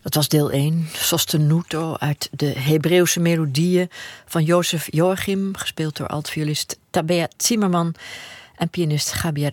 Dat was deel 1, Sostenuto uit de Hebreeuwse melodieën van Jozef Joachim, gespeeld door altviolist Tabea Zimmerman en pianist Javier